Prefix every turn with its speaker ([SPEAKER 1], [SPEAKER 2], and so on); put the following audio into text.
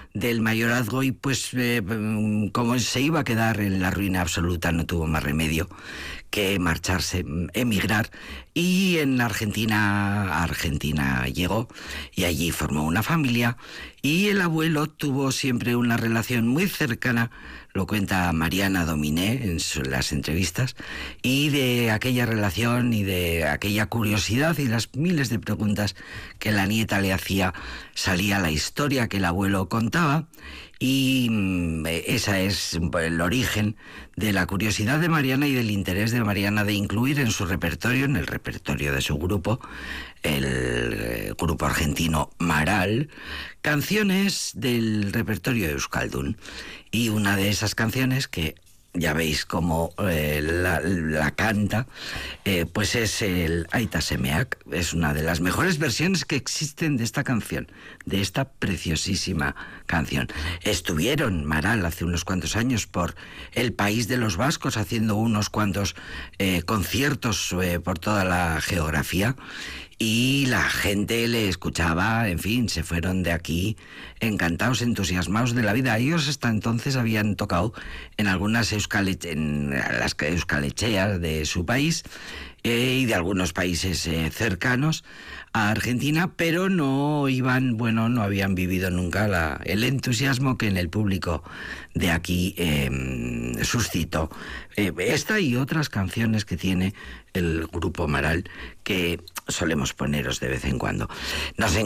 [SPEAKER 1] del mayorazgo y pues como se iba a quedar en la ruina absoluta, no tuvo más remedio que marcharse, emigrar, y en Argentina llegó y allí formó una familia, y el abuelo tuvo siempre una relación muy cercana, lo cuenta Mariana Dominé en las entrevistas, y de aquella relación y de aquella curiosidad y las miles de preguntas que la nieta le hacía, salía la historia que el abuelo contaba. Y esa es el origen de la curiosidad de Mariana y del interés de Mariana de incluir en su repertorio, en el repertorio de su grupo, el grupo argentino Maral, canciones del repertorio de Euskaldun. Y una de esas canciones que ya veis cómo la canta, pues es el Aita Semeak. Es una de las mejores versiones que existen de esta canción, de esta preciosísima canción. Estuvieron Maral hace unos cuantos años por el País de los Vascos haciendo unos cuantos conciertos por toda la geografía, y la gente le escuchaba, en fin, se fueron de aquí encantados, entusiasmados de la vida. Ellos hasta entonces habían tocado en algunas en las euskalecheas de su país y de algunos países cercanos a Argentina, pero no habían vivido nunca el entusiasmo que en el público de aquí suscitó esta y otras canciones que tiene el grupo Maral, que solemos poneros de vez en cuando. Nos